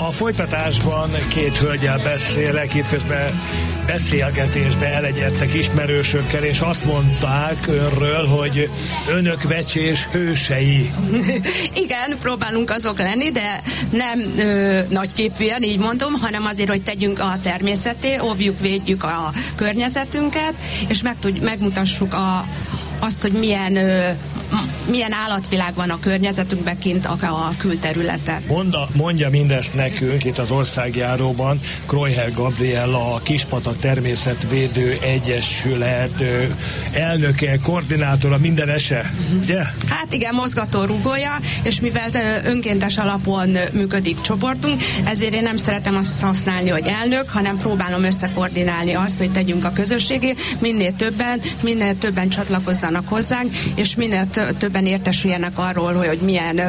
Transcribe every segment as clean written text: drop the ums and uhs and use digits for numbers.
A folytatásban két hölgyel beszélek, itt közben beszélgetésbe elegyedtek ismerősökkel, és azt mondták önről, hogy önök Vecsés hősei. Igen, próbálunk azok lenni, de nem nagyképűen, így mondom, hanem azért, hogy tegyünk a természeté, óvjuk, védjük a környezetünket, és megmutassuk azt, hogy milyen állatvilág van a környezetünkben kint a külterületen. Mondja mindezt nekünk itt az Országjáróban Krojher Gabriella, a Kispatak Természetvédő Egyesület elnöke, koordinátora, mindenese, ugye? Hát igen, mozgató rugója, és mivel önkéntes alapon működik csoportunk, ezért én nem szeretem azt használni, hogy elnök, hanem próbálom összekoordinálni azt, hogy tegyünk a közösségé, minél többen csatlakozzanak hozzánk, és minél többen értesüljenek arról, hogy milyen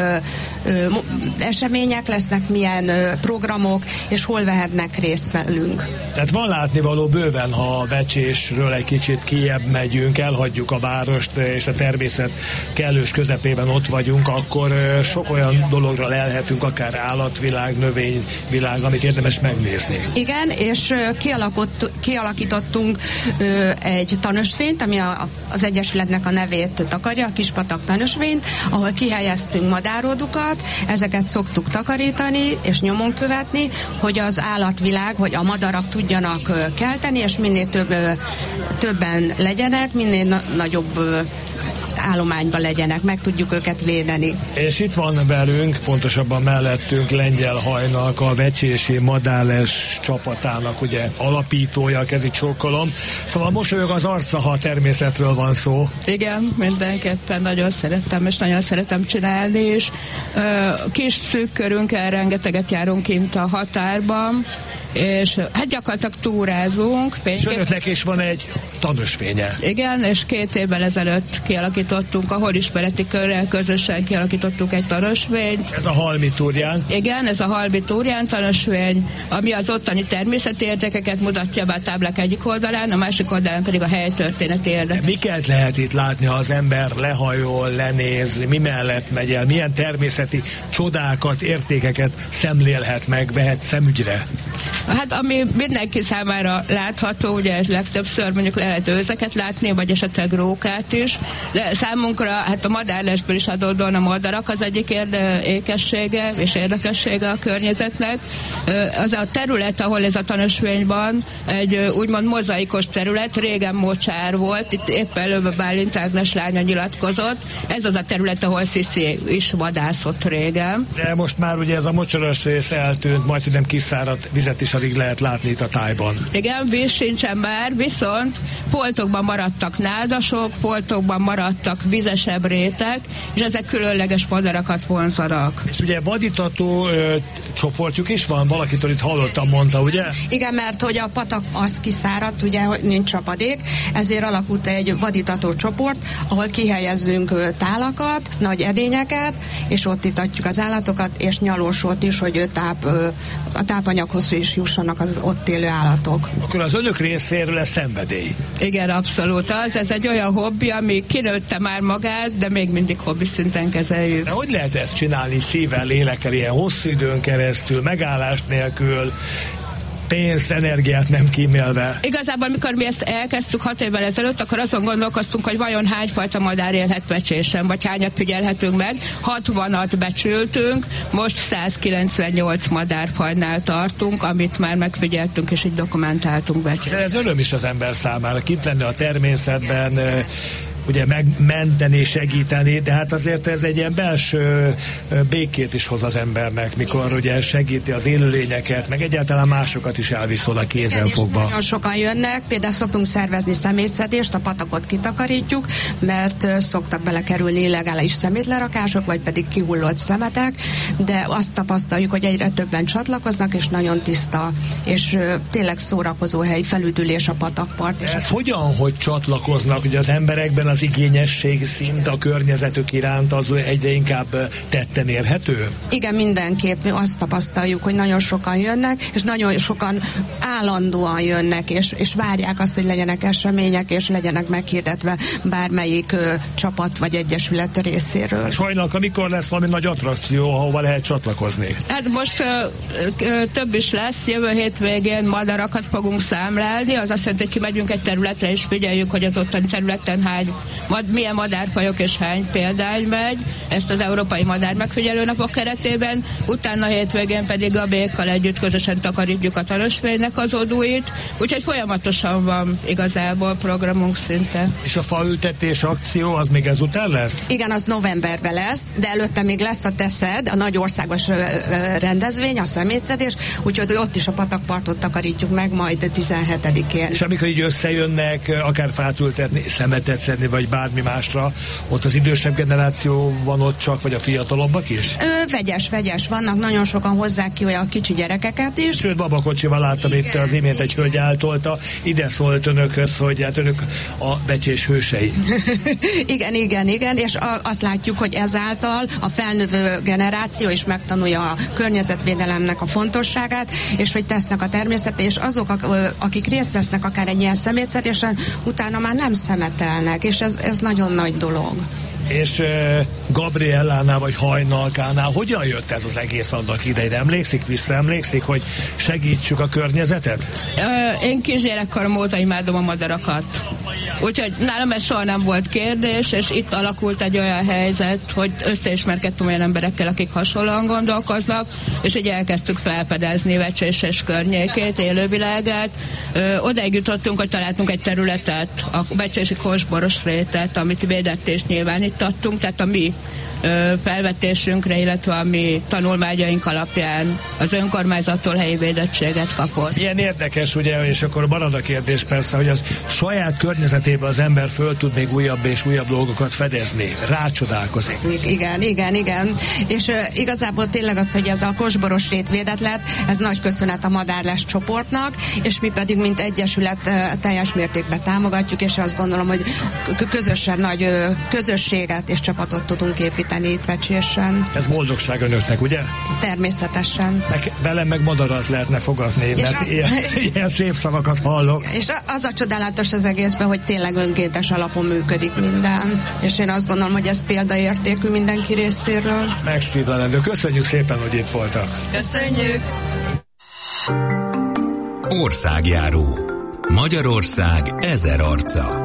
események lesznek, milyen programok, és hol vehetnek részt velünk. Tehát van látnivaló bőven, ha Vecsésről egy kicsit kijebb megyünk, elhagyjuk a várost, és a természet kellős közepében ott vagyunk, akkor sok olyan dologra lelhetünk, akár állatvilág, növényvilág, amit érdemes megnézni. Igen, és kialakítottunk egy tanösvényt, ami az Egyesületnek a nevét takarja, a Kispatak tanösvényt, ahol kihelyeztünk madárodukat, ezeket szoktuk takarítani és nyomon követni, hogy az állatvilág, hogy a madarak tudjanak kelteni, és minél többen legyenek, minél nagyobb állományban legyenek, meg tudjuk őket védeni. És itt van velünk, pontosabban mellettünk Lengyel Hajnak, a vecsési madárles csapatának ugye alapítója, a kezi csókolom. Szóval mosolyog az arca, ha a természetről van szó. Igen, mindenképpen nagyon szerettem, és nagyon szeretem csinálni, és kis szűk körünkkel rengeteget járunk kint a határban, és hát gyakorlatilag túrázunk. És önöknek is van egy tanösvénye. Igen, és 2 évvel ezelőtt kialakítottunk, a Holismereti Körrel közösen kialakítottunk egy tanösvényt. Ez a Halmi Túrján? Igen, ez a Halmi Túrján tanösvény, ami az ottani természeti érdekeket mutatja be a táblák egyik oldalán, a másik oldalán pedig a helytörténeti érdekeket. Miket lehet itt látni, ha az ember lehajol, lenéz, mi mellett megy el, milyen természeti csodákat, értékeket szemlélhet meg, vehet szemügyre? Hát ami mindenki számára látható, ugye legtöbbször mondjuk lehet őzeket látni, vagy esetleg rókát is, de számunkra hát a madárlesből is adódóan a madarak az egyik ékessége és érdekessége a környezetnek. Az a terület, ahol ez a tanösvény van, egy úgymond mozaikos terület, régen mocsár volt, itt éppen előbb a Bálint Ágnes lánya nyilatkozott, ez az a terület, ahol Sziszi is vadászott régen. De most már ugye ez a mocsaras rész eltűnt, majd tudom kiszáradt vizet is alig lehet látni itt a tájban. Igen, víz sincsen már, viszont foltokban maradtak nádasok, foltokban maradtak vizesebb rétek, és ezek különleges madarakat vonzanak. És ugye vadítató csoportjuk is van, valakitől itt hallottam, mondta, ugye? Igen, mert hogy a patak az kiszáradt, ugye, hogy nincs csapadék, ezért alakult egy vadítató csoport, ahol kihelyezzünk tálakat, nagy edényeket, és ott itatjuk az állatokat, és nyalósót is, hogy a tápanyaghoz is jussanak az ott élő állatok. Akkor az önök részéről ez szenvedély. Igen, abszolút az. Ez egy olyan hobbi, ami kinőtte már magát, de még mindig hobbi szinten kezeljük. De hogy lehet ezt csinálni szívvel, lélekkel, ilyen hosszú időn keresztül, megállás nélkül, pénzt, energiát nem kímélve? Igazából, mikor mi ezt elkezdtük 6 évvel ezelőtt, akkor azon gondolkoztunk, hogy vajon hányfajta madár élhet Vecsésen, vagy hányat figyelhetünk meg. 60-at becsültünk, most 198 madárfajnál tartunk, amit már megfigyeltünk, és így dokumentáltunk Vecsésen. Ez öröm is az ember számára, kint lenni a természetben, ugye megmenteni, segíteni, de hát azért ez egy ilyen belső békét is hoz az embernek, mikor ugye segíti az élőlényeket, meg egyáltalán másokat is elviszol a kézen fogva. Nagyon sokan jönnek, például szoktunk szervezni szemétszedést, a patakot kitakarítjuk, mert szoktak belekerülni illegális szemétlerakások, vagy pedig kihullott szemetek, de azt tapasztaljuk, hogy egyre többen csatlakoznak, és nagyon tiszta, és tényleg szórakozó hely, felüdülés a patakpart. Ez hogyan, hogy csatlakoznak, ugye az emberekben az igényesség szint a környezetük iránt az egyre inkább tetten érhető? Igen, mindenképp azt tapasztaljuk, hogy nagyon sokan jönnek, és nagyon sokan állandóan jönnek, és várják azt, hogy legyenek események, és legyenek meghirdetve bármelyik csapat vagy egyesület részéről. Sajnálok, amikor lesz valami nagy attrakció, ahova lehet csatlakozni? Hát most több is lesz, jövő hétvégén madarakat fogunk számlálni, az azt jelenti, hogy kimegyünk egy területre, és figyeljük, hogy az ottani területen milyen madárfajok és hány példány megy, ezt az Európai Madár Megfigyelő Napok keretében, utána hétvégén pedig a békkal együtt közösen takarítjuk a tanúsvénynek az odúit, úgyhogy folyamatosan van igazából programunk szinte. És a faültetés akció az még ezután lesz? Igen, az novemberben lesz, de előtte még lesz a TESZED, a nagy országos rendezvény, a szemétszedés, úgyhogy ott is a patakpartot takarítjuk meg majd 17-én. És amikor így összejönnek, akár fát ültetni, szemetet szedni, vagy bármi másra, ott az idősebb generáció van ott csak, vagy a fiatalabbak is? Vegyes, vannak, nagyon sokan hozzák ki olyan kicsi gyerekeket is. Sőt, babakocsival láttam itt az imént egy hölgy áltolta, ide szólt önökhöz, hogy hát önök a becsés hősei. igen, és azt látjuk, hogy ezáltal a felnövő generáció is megtanulja a környezetvédelemnek a fontosságát, és hogy tesznek a természetre, és azok, akik részt vesznek akár egy ilyen szemétszedésen, utána már nem szemetelnek, és ez nagyon nagy dolog. És Gabriellánál vagy Hajnalkánál hogyan jött ez az egész annak idejére? Visszaemlékszik, hogy segítsük a környezetet? Én kisgyerekkorom óta imádom a madarakat. Úgyhogy nálam ez soha nem volt kérdés, és itt alakult egy olyan helyzet, hogy összeismerkedtem olyan emberekkel, akik hasonlóan gondolkoznak, és így elkezdtük felfedezni Vecsés és környékét, élővilágát. Odaig jutottunk, hogy találtunk egy területet, a Vecsési Kósborosrétet, amit védett és nyilvánítattunk, tehát a mi felvetésünkre, illetve a mi tanulmányaink alapján az önkormányzattól helyi védettséget kapott. Ilyen érdekes, ugye, és akkor marad a kérdés persze, hogy az saját környezetében az ember föl tud még újabb és újabb dolgokat fedezni, rácsodálkozik. Igen. És igazából tényleg az, hogy ez a Kósborosrét védett lett, ez nagy köszönet a Madárlás csoportnak, és mi pedig, mint egyesület teljes mértékben támogatjuk, és azt gondolom, hogy közösen nagy közösséget és csapatot tudunk építeni itt Vecsésen. Ez boldogság önöknek, ugye? Természetesen. Velem meg madarat lehetne fogadni, mert ilyen szép szavakat hallok. És az a csodálatos az egészben, hogy tényleg önkéntes alapon működik minden. És én azt gondolom, hogy ez példaértékű mindenki részéről. Megszívlelendő. Köszönjük szépen, hogy itt voltak. Köszönjük! Országjáró. Magyarország 1000 arca.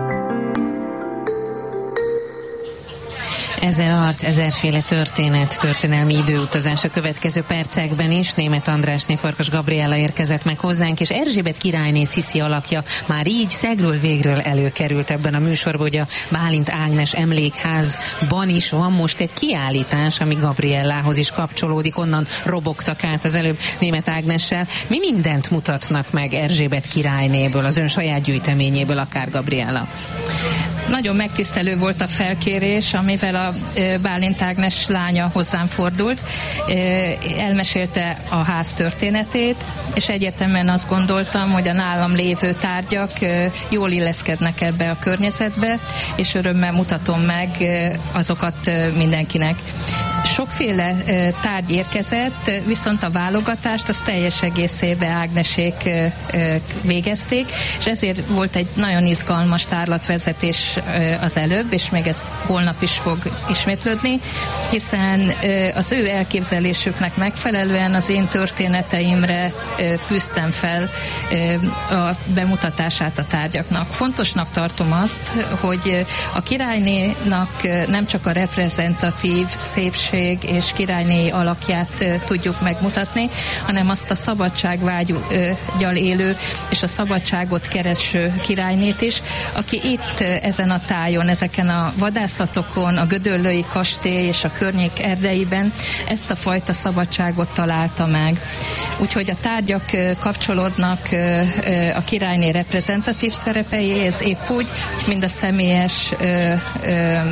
1000 arc, 1000-féle történet, történelmi időutazás a következő percekben is. Németh Andrásné Farkas Gabriella érkezett meg hozzánk, és Erzsébet királyné Sziszi alakja már így szegről végről előkerült ebben a műsorban, hogy a Bálint Ágnes emlékházban is van most egy kiállítás, ami Gabriellához is kapcsolódik, onnan robogtak át az előbb Németh Ágnessel. Mi mindent mutatnak meg Erzsébet királynéből, az ön saját gyűjteményéből akár, Gabriella? Nagyon megtisztelő volt a felkérés, amivel a Bálint Ágnes lánya hozzám fordult. Elmesélte a ház történetét, és egyértelműen azt gondoltam, hogy a nálam lévő tárgyak jól illeszkednek ebbe a környezetbe, és örömmel mutatom meg azokat mindenkinek. Sokféle tárgy érkezett, viszont a válogatást az teljes egészében Ágnesék végezték, és ezért volt egy nagyon izgalmas tárlatvezetés az előbb, és még ez holnap is fog ismétlődni, hiszen az ő elképzelésüknek megfelelően az én történeteimre fűztem fel a bemutatását a tárgyaknak. Fontosnak tartom azt, hogy a királynénak nem csak a reprezentatív szépség és királyné alakját tudjuk megmutatni, hanem azt a szabadságvággyal élő és a szabadságot kereső királynét is, aki itt ezen a tájon, ezeken a vadászatokon, a Gödöllői kastély és a környék erdeiben ezt a fajta szabadságot találta meg. Úgyhogy a tárgyak kapcsolódnak a királyné reprezentatív szerepeihez épp úgy, mint a személyes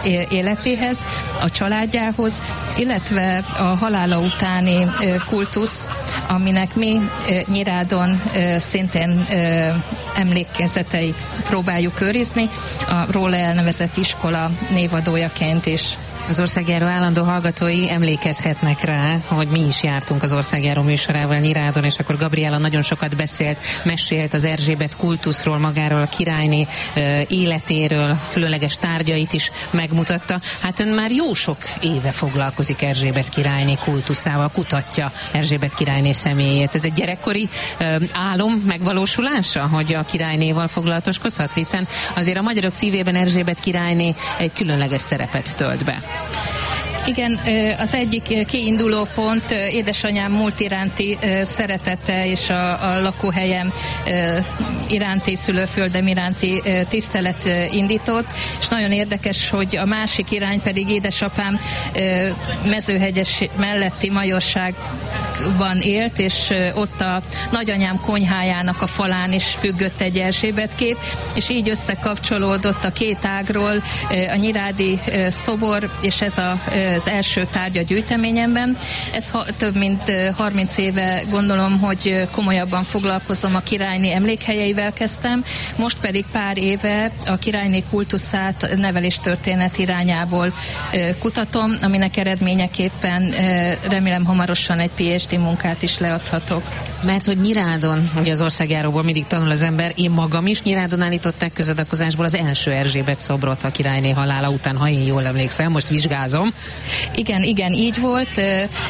életéhez, a családjához, illetve a halála utáni kultusz, aminek mi Nyirádon szintén emlékezeteit próbáljuk őrizni, a róla elnevezett iskola névadójaként is. Az Országjáró állandó hallgatói emlékezhetnek rá, hogy mi is jártunk az Országjáró műsorával Nyirádon, és akkor Gabriela nagyon sokat mesélt az Erzsébet kultuszról, magáról a királyné életéről, különleges tárgyait is megmutatta. Hát ön már jó sok éve foglalkozik Erzsébet királyné kultuszával, kutatja Erzsébet királyné személyét. Ez egy gyerekkori álom megvalósulása, hogy a királynéval foglalatoskozhat, hiszen azért a magyarok szívében Erzsébet királyné egy különleges szerepet tölt be. Igen, az egyik kiinduló pont édesanyám múlt iránti szeretete és a lakóhelyem iránti, szülőföldem iránti tisztelet indított, és nagyon érdekes, hogy a másik irány pedig édesapám Mezőhegyes melletti majorságban élt, és ott a nagyanyám konyhájának a falán is függött egy Erzsébet kép, és így összekapcsolódott a két ágról a nyirádi szobor, és ez az első tárgy a gyűjteményemben. Ez több mint 30 éve gondolom, hogy komolyabban foglalkozom a királyné emlékhelyeivel kezdtem, most pedig pár éve a királyné kultuszát neveléstörténet irányából kutatom, aminek eredményeképpen remélem hamarosan egy PhD munkát is leadhatok. Mert hogy Nyirádon, ugye az Országjáróból mindig tanul az ember, én magam is Nyirádon állították közadakozásból az első Erzsébet szobrot a királyné halála után, ha én jól emlékszem, most vizsgázom. Igen, így volt.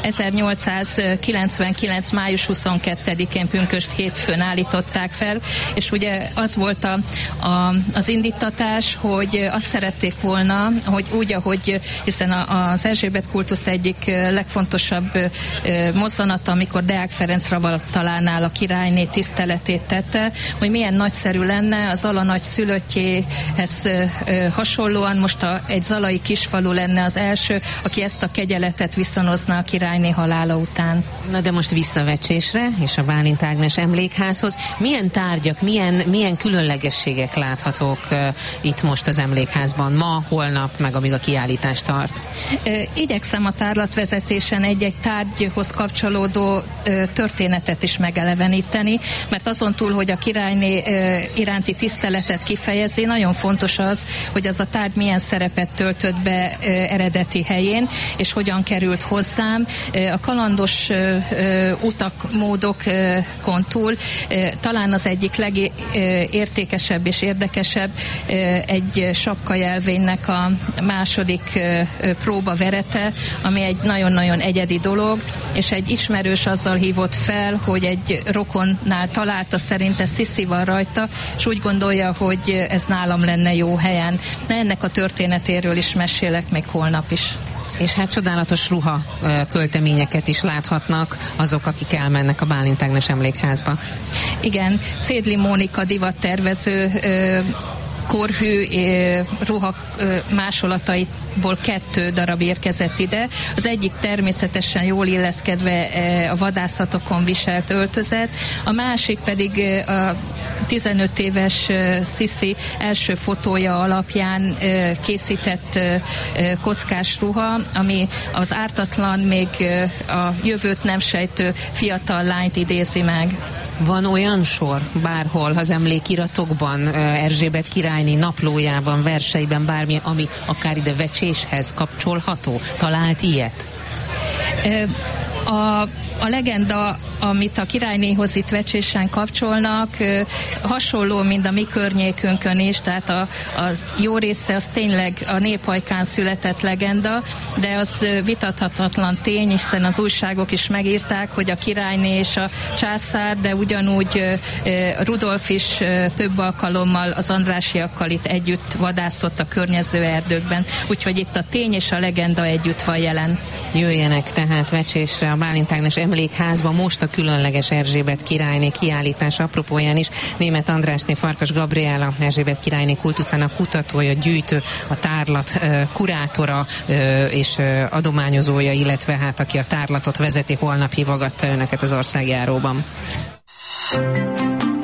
1899. május 22-én pünkösd hétfőn állították fel, és ugye az volt az indítatás, hogy azt szerették volna, hogy úgy, ahogy hiszen az Erzsébet kultusz egyik legfontosabb mozzanata, amikor Deák Ferenc Ravaltalánál a királyné tiszteletét tette, hogy milyen nagyszerű lenne az Ala nagyszülöttjéhez hasonlóan most egy zalai kisfalu lenne az első, aki ezt a kegyeletet viszonozna a királyné halála után. Na de most vissza Vecsésre és a Bálint Ágnes emlékházhoz. Milyen tárgyak, milyen különlegességek láthatók itt most az emlékházban ma, holnap, meg amíg a kiállítás tart? Igyekszem a tárlatvezetésen egy-egy tárgyhoz kapcsolódó történetet is megeleveníteni, mert azon túl, hogy a királyné iránti tiszteletet kifejezi, nagyon fontos az, hogy az a tárgy milyen szerepet töltött be eredeti helyén, és hogyan került hozzám. A kalandos utak, módokon túl talán az egyik legértékesebb és érdekesebb egy sapkajelvénynek a második próba verete, ami egy nagyon-nagyon egyedi dolog, és egy ismerős azzal hívott fel, hogy egy rokonnál találta, szerinte Sziszi van rajta, és úgy gondolja, hogy ez nálam lenne jó helyen. De ennek a történetéről is mesélek még holnap is. És hát csodálatos ruha költeményeket is láthatnak azok, akik elmennek a Bálint Ágnes emlékházba. Igen, Cédli Mónika divattervező korhű ruha másolataiból 2 darab érkezett ide. Az egyik természetesen jól illeszkedve a vadászatokon viselt öltözet, a másik pedig a 15 éves Sziszi első fotója alapján készített kockás ruha, ami az ártatlan, még a jövőt nem sejtő fiatal lányt idézi meg. Van olyan sor bárhol az emlékiratokban, Erzsébet királyné naplójában, verseiben, bármi, ami akár ide Vecséshez kapcsolható? Talált ilyet? A legenda, amit a királynéhoz itt Vecsésen kapcsolnak, hasonló, mint a mi környékünkön is, tehát az jó része az tényleg a néphajkán született legenda, de az vitathatatlan tény, hiszen az újságok is megírták, hogy a királyné és a császár, de ugyanúgy Rudolf is több alkalommal az andrássyakkal itt együtt vadászott a környező erdőkben, úgyhogy itt a tény és a legenda együtt van jelen. Jöjjenek tehát Vecsésre a Bálint Ágnes emlékházba most a különleges Erzsébet királyné kiállítás apropóján is. Németh Andrásné Farkas Gabriela, Erzsébet királyné kultuszának kutatója, gyűjtő, a tárlat kurátora és adományozója, illetve hát aki a tárlatot vezeti, holnap hívogatta önöket az Országjáróban.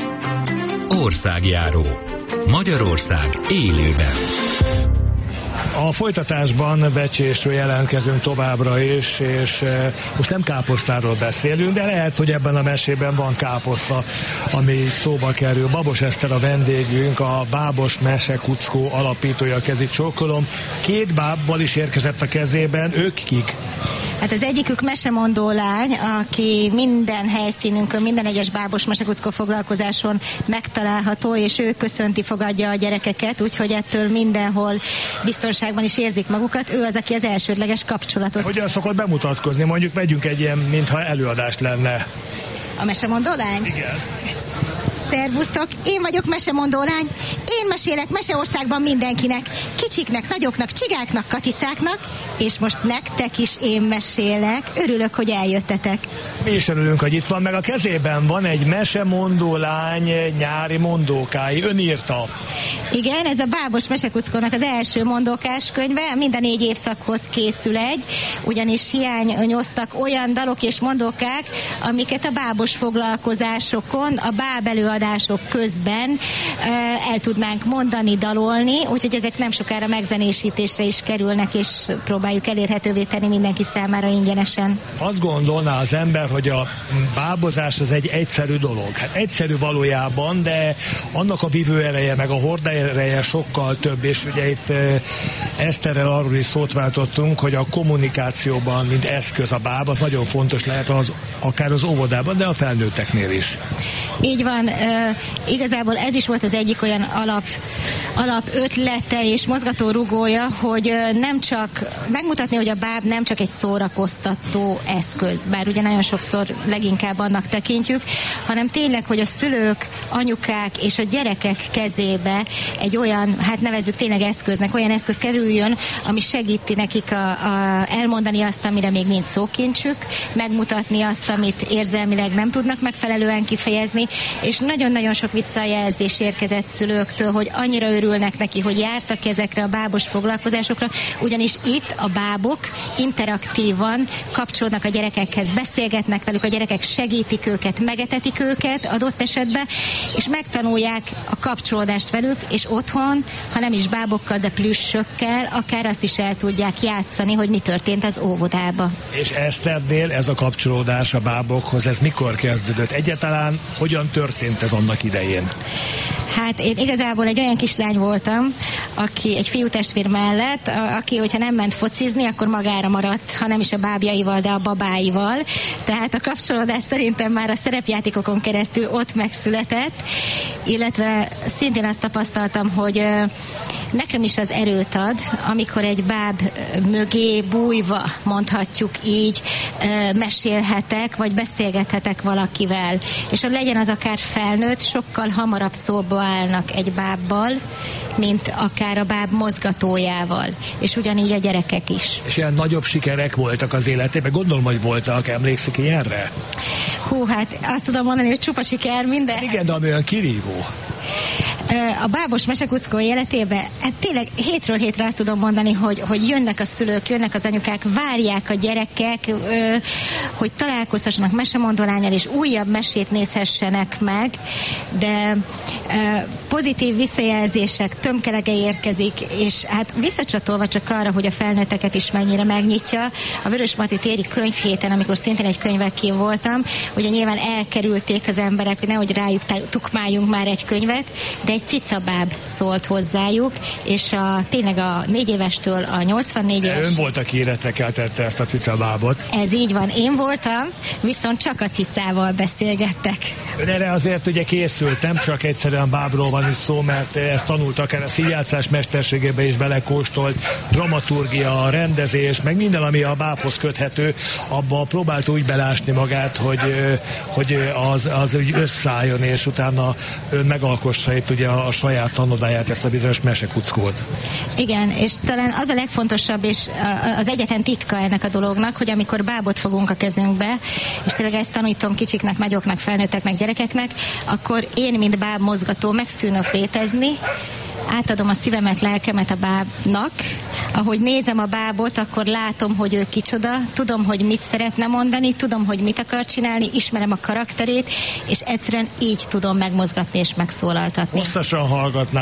Országjáró. Magyarország élőben. A folytatásban Becsésről jelentkezünk továbbra is, és most nem káposztáról beszélünk, de lehet, hogy ebben a mesében van káposzta, ami szóba kerül. Babos Eszter a vendégünk, a Bábos Mesekuckó alapítója, kezét csókolom. 2 bábbal is érkezett a kezében, ők kik? Hát az egyikük mesemondó lány, aki minden helyszínünkön, minden egyes Bábos Mesekuckó foglalkozáson megtalálható, és ő köszönti, fogadja a gyerekeket, úgyhogy ettől mindenhol biztonságban is érzik magukat. Ő az, aki az elsődleges kapcsolatot. Hogyan szokott bemutatkozni? Mondjuk vegyünk egy ilyen, mintha előadást lenne. A mesemondó lány? Igen. Szervusztok, én vagyok mesemondó lány. Én mesélek Meseországban mindenkinek, kicsiknek, nagyoknak, csigáknak, katicáknak, és most nektek is én mesélek. Örülök, hogy eljöttetek. Mi is örülünk, hogy itt van, meg a kezében van egy mesemondó lány nyári mondókái. Ön írta. Igen, ez a Bábos Mesekuckónak az első mondókás könyve, minden 4 évszakhoz készül egy, ugyanis hiányoztak olyan dalok és mondókák, amiket a bábos foglalkozásokon, a báb előadások közben el tudnánk mondani, dalolni, úgyhogy ezek nem sokára megzenésítésre is kerülnek, és próbáljuk elérhetővé tenni mindenki számára ingyenesen. Azt gondolná az ember, hogy a bábozás az egy egyszerű dolog. Hát egyszerű valójában, de annak a vívő ereje, meg a horda ereje sokkal több, és ugye itt Eszterrel arról is szót váltottunk, hogy a kommunikációban, mint eszköz a báb, az nagyon fontos lehet akár az óvodában, de a felnőtteknél is. Így van, igazából ez is volt az egyik olyan alap ötlete és mozgató rugója, hogy nem csak megmutatni, hogy a báb nem csak egy szórakoztató eszköz, bár ugye nagyon sokszor leginkább annak tekintjük, hanem tényleg, hogy a szülők, anyukák és a gyerekek kezébe egy olyan, hát nevezzük tényleg eszköznek, olyan eszköz kerüljön, ami segíti nekik elmondani azt, amire még nincs szókincsük, megmutatni azt, amit érzelmileg nem tudnak megfelelően kifejezni, és nagyon-nagyon sok visszajelzés érkezett szülőktől, hogy annyira örülnek neki, hogy jártak ezekre a bábos foglalkozásokra, ugyanis itt a bábok interaktívan kapcsolódnak a gyerekekhez, beszélgetnek velük, a gyerekek segítik őket, megetetik őket adott esetben, és megtanulják a kapcsolódást velük, és otthon, ha nem is bábokkal, de plüssökkel, akár azt is el tudják játszani, hogy mi történt az óvodába. És Eszternél ez a kapcsolódás a bábokhoz, ez mikor kezdődött? Egyáltalán hogyan történt ez annak idején? Hát én igazából egy olyan kislány voltam, aki egy fiútestvér mellett, aki, hogyha nem ment focizni, akkor magára maradt, ha nem is a bábjaival, de a babáival. Tehát a kapcsolódás szerintem már a szerepjátékokon keresztül ott megszületett, illetve szintén azt tapasztaltam, hogy nekem is az erőt ad, amikor egy báb mögé bújva, mondhatjuk így, mesélhetek, vagy beszélgethetek valakivel. És hogy legyen az akár felnőtt, sokkal hamarabb szóba állnak egy bábbal, mint akár a báb mozgatójával. És ugyanígy a gyerekek is. És ilyen nagyobb sikerek voltak az életében? Gondolom, hogy voltak, emlékszik ilyenre? Hú, hát azt tudom mondani, hogy csupa siker minden. Igen, de ami olyan kirívó. A Bábos Mesekuckó életében, hát tényleg hétről hétre azt tudom mondani, hogy jönnek a szülők, jönnek az anyukák, várják a gyerekek, hogy találkozhassanak mesemondó lánnyal, és újabb mesét nézhessenek meg, de pozitív visszajelzések tömkelege érkezik, és hát visszacsatolva csak arra, hogy a felnőtteket is mennyire megnyitja, a Vörösmarty téri könyvhéten, amikor szintén egy könyvvel kín voltam, ugye nyilván elkerülték az emberek, hogy nehogy rájuk tukmáljunk már egy könyvet, de egy cicabáb szólt hozzájuk, és tényleg a 4 évestől a 84 éves... Ön volt, aki életre keltette ezt a cicabábot. Ez így van, én voltam, viszont csak a cicával beszélgettek. Ön erre azért ugye készült, nem csak egyszerűen bábról van is szó, mert ezt tanult akár a színjátszás mesterségébe is belekóstolt, dramaturgia, rendezés, meg minden, ami a bábhoz köthető, abba próbált úgy belásni magát, hogy az úgy összeálljon, és utána ön megalkossa itt ugye a saját tanodáját, ezt a bizonyos mesekuckót. Igen, és talán az a legfontosabb, és az egyetlen titka ennek a dolognak, hogy amikor bábot fogunk a kezünkbe, és tényleg ezt tanítom kicsiknek, nagyoknak, felnőtteknek, gyerekeknek, akkor én, mint báb mozgató, megszűnök létezni, átadom a szívemet, lelkemet a bábnak. Ahogy nézem a bábot, akkor látom, hogy ő kicsoda, tudom, hogy mit szeretne mondani, tudom, hogy mit akar csinálni, ismerem a karakterét, és egyszerűen így tudom megmozgatni és megszólaltatni. Hosszasan hallgatnám